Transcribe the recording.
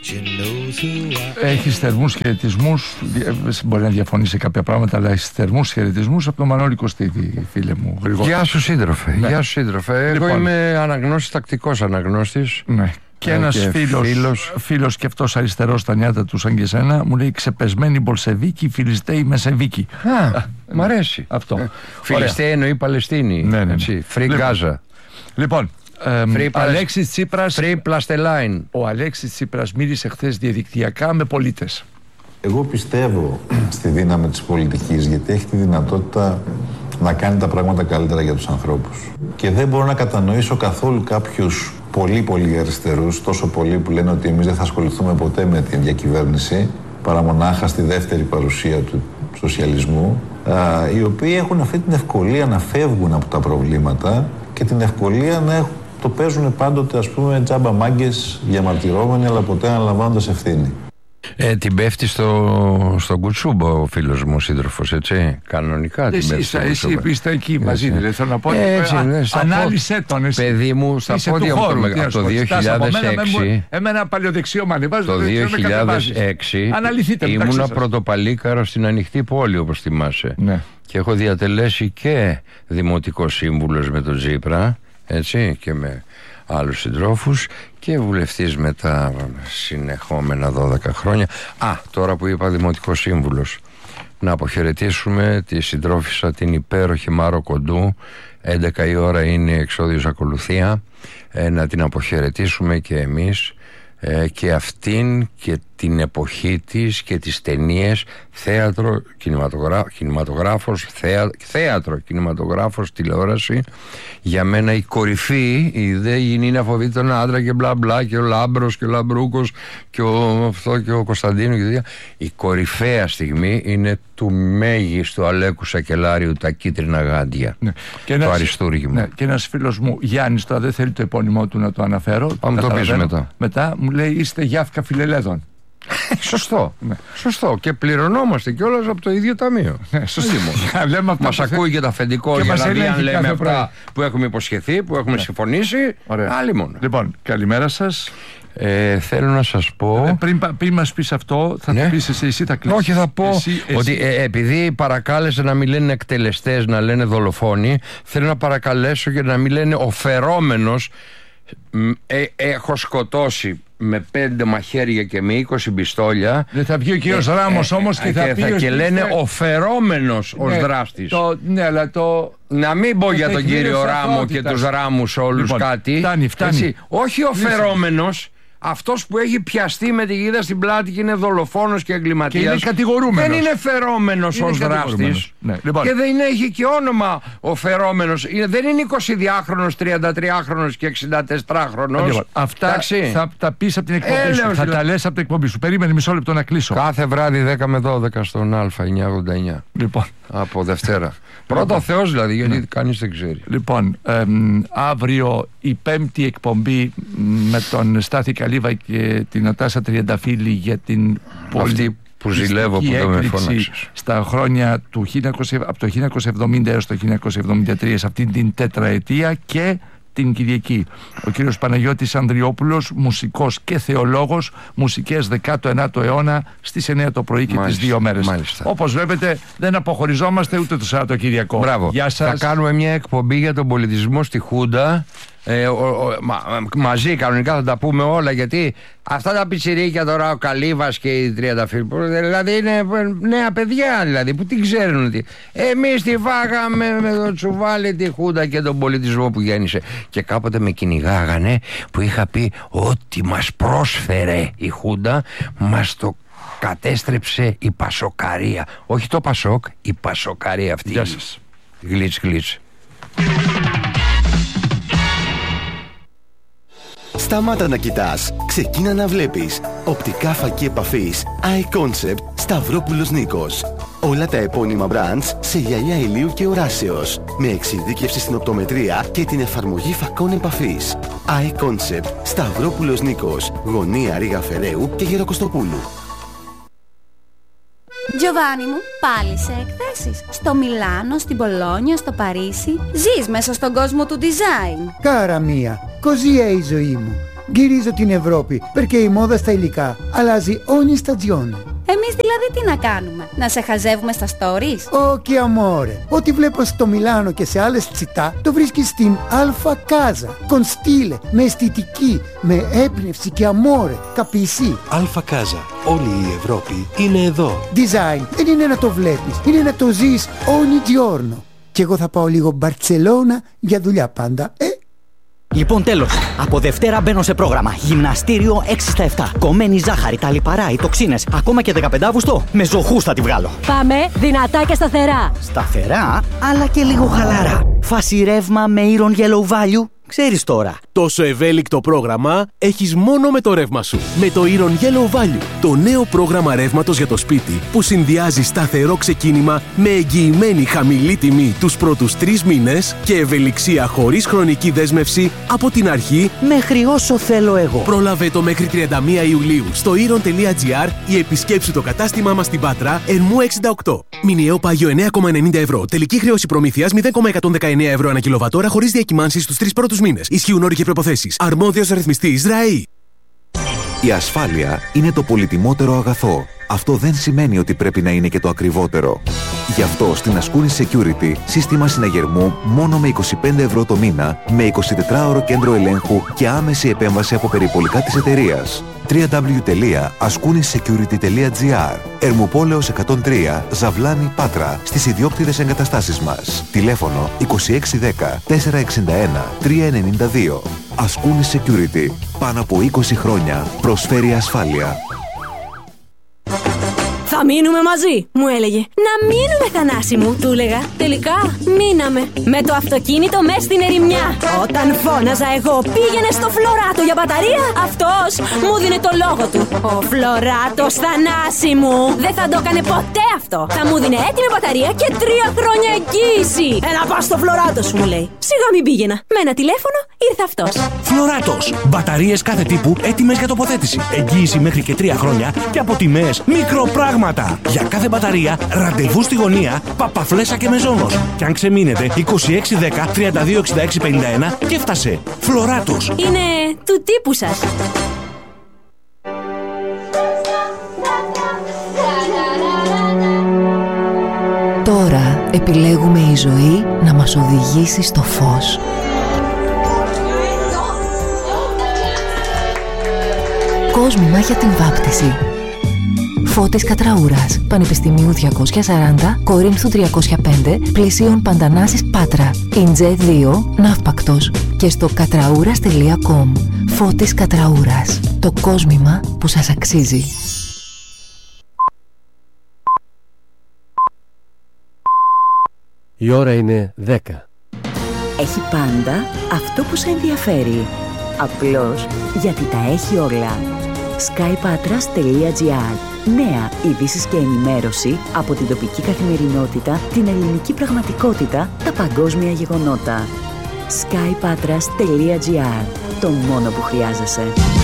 Έχεις θερμούς χαιρετισμούς. Μπορεί να διαφωνεί σε κάποια πράγματα, αλλά έχεις θερμούς χαιρετισμούς από τον Μανώλη Κωστίδη, φίλε μου. Γεια σου σύντροφε. Ναι. Γεια σου σύντροφε. Λοιπόν. Εγώ είμαι αναγνώστης, τακτικός αναγνώστης. Ναι. Και ένας φίλος και αυτός αριστερός στα νιάτα του σαν και σένα μου λέει ξεπεσμένοι Μπολσεβίκοι, Φιλιστέοι Μεσεβίκοι. Μ' αρέσει Αυτό. Φιλιστέοι εννοεί Παλαιστίνη. Ναι. Free Gaza. Λοιπόν, Αλέξης Τσίπρας. Free Palestine. Ο Αλέξης Τσίπρας μίλησε χθες διαδικτυακά με πολίτες. Εγώ πιστεύω στη δύναμη της πολιτικής, γιατί έχει τη δυνατότητα να κάνει τα πράγματα καλύτερα για τους ανθρώπους. Και δεν μπορώ να κατανοήσω καθόλου κάποιους πολύ αριστερούς, τόσο πολλοί που λένε ότι εμείς δεν θα ασχοληθούμε ποτέ με την διακυβέρνηση, παρά μονάχα στη δεύτερη παρουσία του σοσιαλισμού, οι οποίοι έχουν αυτή την ευκολία να φεύγουν από τα προβλήματα και την ευκολία να το παίζουν πάντοτε, ας πούμε, τζάμπα μάγκες διαμαρτυρόμενοι, αλλά ποτέ αναλαμβάνοντας ευθύνη. Την πέφτει στο κουτσούμπο ο φίλος μου, ο σύντροφος, έτσι. Κανονικά την πέφτει. Εσύ είστε εκεί μαζί, δηλαδή θέλω να πω. Ανάλυσε τον εσύ. Παιδί μου, στα πόδια μου από το 2006. Εμένα παλαιοδεξιό μ' ανεβάζει. Το 2006 ήμουνα πρωτοπαλίκαρο στην ανοιχτή πόλη, όπως θυμάσαι. Ναι. Και έχω διατελέσει και δημοτικό σύμβουλος με τον Τσίπρα, έτσι, και με άλλους συντρόφους, και βουλευτής μετά συνεχόμενα 12 χρόνια. Τώρα που είπα δημοτικός σύμβουλος, να αποχαιρετήσουμε τη συντρόφισσα την υπέροχη Μάρο Κοντού. 11 η ώρα είναι εξόδιος ακολουθία. Να την αποχαιρετήσουμε και εμείς, και αυτήν και την εποχή της και τις ταινίες, θέατρο, κινηματογράφος, κινηματογράφος, τηλεόραση. Για μένα η κορυφή, δεν γίνει να φοβεί τον άντρα και μπλα μπλα, και ο Λάμπρος και ο Λαμπρούκος και αυτό και ο Κωνσταντίνου και τέτοια. Η κορυφαία στιγμή είναι του μέγιστου Αλέκου Σακελάριου τα κίτρινα γάντια. Ναι. Το αριστούργημα. Ναι. Και ένας φίλος μου, Γιάννης, τώρα δεν θέλει το επώνυμό του να το αναφέρω. Πάμε το πεις μετά. Μετά μου λέει είστε Γιάφκα Φιλελέδων. Σωστό. Ναι. Σωστό. Και πληρωνόμαστε κιόλας από το ίδιο ταμείο. Ναι, σωστό. Μας ακούει και το αφεντικό για να δει αν λέμε αυτά που έχουμε υποσχεθεί, που έχουμε συμφωνήσει. Άλλη μόνο. Λοιπόν, καλημέρα σας. Θέλω να σας πω. Πριν μας πεις αυτό, θα το πεις εσύ θα κλείσεις. Όχι, θα πω ότι επειδή παρακάλεσε να μην λένε εκτελεστές, να λένε δολοφόνοι, θέλω να παρακαλέσω και να μην λένε οφερόμενος. Έχω σκοτώσει με 5 μαχαίρια και με 20 πιστόλια. Δεν θα βγει ο κύριος Ράμος όμως και θα πει και λένε οφερόμενος ως δράστης. Να μην πω για τον κύριο Ράμο και τους Ράμους όλους κάτι. Φτάνει. Όχι οφερόμενος. Αυτός που έχει πιαστεί με τη γίδα στην πλάτη και είναι δολοφόνος και εγκληματίας. Και είναι κατηγορούμενος. Δεν είναι φερόμενος ως δράστης. Ναι, λοιπόν. Και δεν έχει και όνομα ο φερόμενος. Δεν είναι 22χρονος, 33χρονος και 64χρονος. Λοιπόν, αυτά θα τα πεις από την εκπομπή σου. Θα τα λες από την εκπομπή σου. Περίμενε μισό λεπτό να κλείσω. Κάθε βράδυ 10 με 12 στον Α989. Λοιπόν. Από Δευτέρα. Πρώτα ο Θεός δηλαδή, γιατί κανείς δεν ξέρει. Λοιπόν, αύριο η 5η εκπομπή με τον Στάθη Καλίβα και την Νατάσα Τριανταφύλλη για την αυτή που ζηλεύω που δεν με φώναξες. Στα χρόνια του από το 1970 έως το 1973, σε αυτήν την τετραετία, και την Κυριακή ο κύριος Παναγιώτης Ανδριόπουλος, μουσικός και θεολόγος, μουσικές 19ο αιώνα, στις 9 το πρωί και τις 2 μέρες. Όπως βλέπετε δεν αποχωριζόμαστε ούτε το Σαββατοκυριακό. Μπράβο. Γεια σας. Θα κάνουμε μια εκπομπή για τον πολιτισμό στη Χούντα. Μαζί κανονικά θα τα πούμε όλα, γιατί αυτά τα πιτσιρίκια τώρα, ο Καλίβας και οι Τριανταφύλλοι, δηλαδή είναι νέα παιδιά, δηλαδή που τι ξέρουν τι. Εμείς τη φάγαμε με το τσουβάλι τη Χούντα και τον πολιτισμό που γέννησε. Και κάποτε με κυνηγάγανε που είχα πει ότι μας πρόσφερε η Χούντα, μας το κατέστρεψε η Πασοκαρία. Όχι το Πασόκ, η Πασοκαρία αυτή. Γεια σας. Γλίτς. Σταμάτα να κοιτάς, ξεκίνα να βλέπεις. Οπτικά φακή επαφής iConcept Σταυρόπουλος Νίκος. Όλα τα επώνυμα brands σε γυαλιά ηλίου και οράσεως, με εξειδίκευση στην οπτομετρία και την εφαρμογή φακών επαφής. iConcept Σταυρόπουλος Νίκος, γωνία Ρήγα Φεραίου και Γεροκοστοπούλου. Τζοβάνι μου, πάλι σε εκθέσεις. Στο Μιλάνο, στην Πολόνια, στο Παρίσι. Ζεις μέσα στον κόσμο του design. Κάρα μία, così è η ζωή μου. Γυρίζω την Ευρώπη, perché η μόδα στα υλικά αλλάζει ogni stagione. Εμείς δηλαδή τι να κάνουμε, να σε χαζεύουμε στα stories? Όχι amore, ό,τι βλέπω στο Μιλάνο και σε άλλες τσιτά το βρίσκεις στην Alfa Casa, con stile, με αισθητική, με έμπνευση και amore, capisci? Alfa Casa, όλη η Ευρώπη είναι εδώ. Design δεν είναι να το βλέπεις, είναι να το ζεις ogni giorno. Και εγώ θα πάω λίγο Μπαρτσελώνα για δουλειά πάντα, Λοιπόν, τέλος. Από Δευτέρα μπαίνω σε πρόγραμμα. Γυμναστήριο 6 στα 7. Κομμένη ζάχαρη, τα λιπαρά, οι τοξίνες. Ακόμα και 15 Αύγουστο με ζωχούς θα τη βγάλω. Πάμε δυνατά και σταθερά. Σταθερά, αλλά και λίγο χαλαρά. Φάση ρεύμα με Iron Yellow Value. Ξέρεις τώρα. Τόσο ευέλικτο πρόγραμμα έχεις μόνο με το ρεύμα σου. Με το Iron Yellow Value, το νέο πρόγραμμα ρεύματος για το σπίτι που συνδυάζει σταθερό ξεκίνημα με εγγυημένη χαμηλή τιμή τους πρώτους 3 μήνες και ευελιξία χωρίς χρονική δέσμευση από την αρχή μέχρι όσο θέλω εγώ. Πρόλαβε το μέχρι 31 Ιουλίου στο iron.gr ή επισκέψου το κατάστημά μας στην Πάτρα, Ερμού 68. Μηνιαίο πάγιο 9,90 ευρώ. Τελική χρέωση προμήθειας 0,119 ευρώ ανά κιλοβατόρα χωρίς διακυμάνσεις στους 3 πρώτους μήνες. Ισχύουν όροι και προϋποθέσεις. Αρμόδιος ρυθμιστής ΡΑΗ. Η ασφάλεια είναι το πολυτιμότερο αγαθό. Αυτό δεν σημαίνει ότι πρέπει να είναι και το ακριβότερο. Γι' αυτό στην Ascouris Security σύστημα συναγερμού μόνο με 25 ευρώ το μήνα, με 24ωρο κέντρο ελέγχου και άμεση επέμβαση από περιπολικά της εταιρείας. www.ascourisecurity.gr. Ερμουπόλεως 103, Ζαβλάνη, Πάτρα, στις ιδιόκτητες εγκαταστάσεις μας. Τηλέφωνο 2610 461 392. Ascouris Security. Πάνω από 20 χρόνια προσφέρει ασφάλεια. Θα μείνουμε μαζί, μου έλεγε. Να μείνουμε, Θανάση μου, του έλεγα. Τελικά μείναμε. Με το αυτοκίνητο μες στην ερημιά. Όταν φώναζα εγώ πήγαινε στο Φλωράτο για μπαταρία, αυτός μου δίνε το λόγο του. Ο Φλωράτος, Θανάση μου, δεν θα το έκανε ποτέ αυτό. Θα μου δίνε έτοιμη μπαταρία και 3 χρόνια εγγύηση. Ένα πας στο Φλωράτο σου, μου λέει. Σιγά μην πήγαινα. Με ένα τηλέφωνο ήρθε αυτός. Φλωράτος. Μπαταρίες κάθε τύπου έτοιμες για τοποθέτηση. Εγγύηση μέχρι και 3 χρόνια και από τιμές μικροπράγματα. Για κάθε μπαταρία, ραντεβού στη γωνία, Παπαφλέσσα και Μεζόνος. Και αν ξεμείνετε, 2610 326651 και έφτασε. Φλωράτος. Είναι του τύπου σας. Τώρα επιλέγουμε η ζωή να μας οδηγήσει στο φως. Κόσμημα για την βάπτιση. Φώτης Κατραούρας, Πανεπιστημίου 240, Κορίνθου 305, πλησίων Παντανάσης Πάτρα. Ιντζέ 2, Ναύπακτος. Και στο κατραούρας.com. Φώτης Κατραούρας. Το κόσμημα που σας αξίζει. Η ώρα είναι 10. Έχει πάντα αυτό που σε ενδιαφέρει. Απλώς γιατί τα έχει όλα. skypatras.gr. Νέα ειδήσεις και ενημέρωση από την τοπική καθημερινότητα, την ελληνική πραγματικότητα, τα παγκόσμια γεγονότα. skypatras.gr. Το μόνο που χρειάζεσαι.